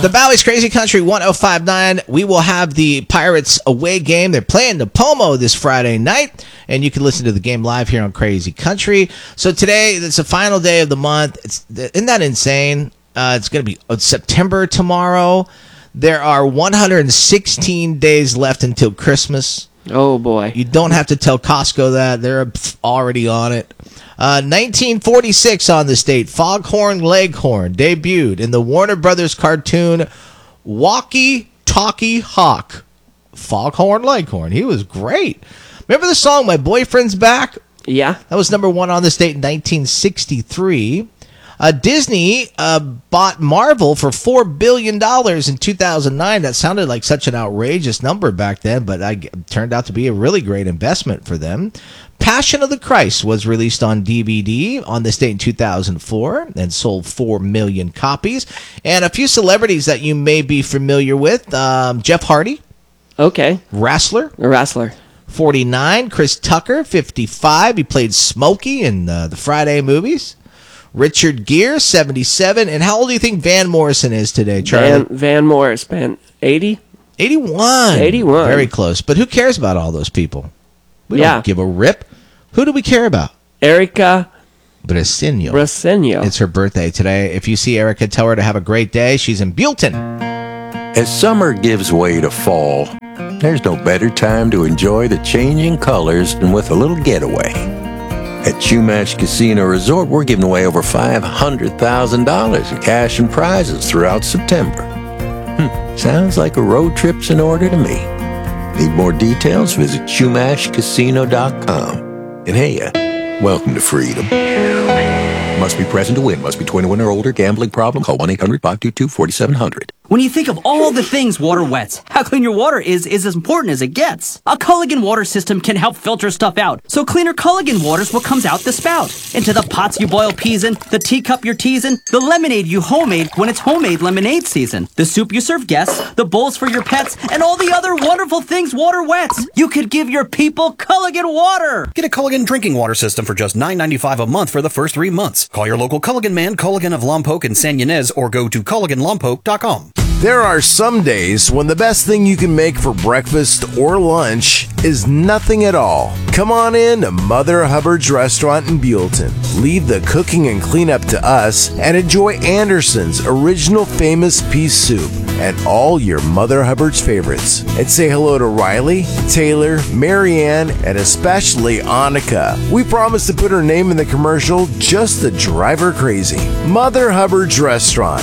The Bowie's Crazy Country 105.9. We will have the Pirates away game. They're playing the Pomo this Friday night, and you can listen to the game live here on Crazy Country. So today, it's the final day of the month. Isn't that insane? It's going to be September tomorrow. There are 116 days left until Christmas. Oh, boy. You don't have to tell Costco that. They're already on it. 1946 on this date, Foghorn Leghorn debuted in the Warner Brothers cartoon Walkie Talkie Hawk. Foghorn Leghorn. He was great. Remember the song My Boyfriend's Back? Yeah. That was number one on this date in 1963. Disney bought Marvel for $4 billion in 2009. That sounded like such an outrageous number back then, but it turned out to be a really great investment for them. Passion of the Christ was released on DVD on this date in 2004 and sold 4 million copies. And a few celebrities that you may be familiar with. Jeff Hardy. Okay. Wrestler. 49. Chris Tucker, 55. He played Smokey in the Friday movies. Richard Gere, 77. And how old do you think Van Morrison is today, Charlie? Van Morrison, 80? 81. 81. Very close. But who cares about all those people? We don't give a rip. Who do we care about? Erica Brasenio. It's her birthday today. If you see Erica, tell her to have a great day. She's in Buellton. As summer gives way to fall, there's no better time to enjoy the changing colors than with a little getaway. At Chumash Casino Resort, we're giving away over $500,000 in cash and prizes throughout September. Sounds like a road trip's in order to me. Need more details? Visit ChumashCasino.com. And hey, welcome to freedom. Must be present to win. Must be 21 or older. Gambling problem? Call 1-800-522-4700. When you think of all the things water wets, how clean your water is as important as it gets. A Culligan water system can help filter stuff out, so cleaner Culligan water's what comes out the spout. Into the pots you boil peas in, the teacup you're teasing, the lemonade you homemade when it's homemade lemonade season, the soup you serve guests, the bowls for your pets, and all the other wonderful things water wets. You could give your people Culligan water. Get a Culligan drinking water system for just $9.95 a month for the first 3 months. Call your local Culligan man, Culligan of Lompoc and San Ynez, or go to CulliganLompoc.com. There are some days when the best thing you can make for breakfast or lunch is nothing at all. Come on in to Mother Hubbard's Restaurant in Buellton. Leave the cooking and cleanup to us and enjoy Anderson's original famous pea soup and all your Mother Hubbard's favorites. And say hello to Riley, Taylor, Marianne, and especially Annika. We promise to put her name in the commercial just to drive her crazy. Mother Hubbard's Restaurant,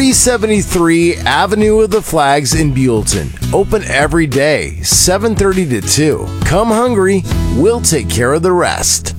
373 Avenue of the Flags in Buellton. Open every day, 7:30 to 2. Come hungry, we'll take care of the rest.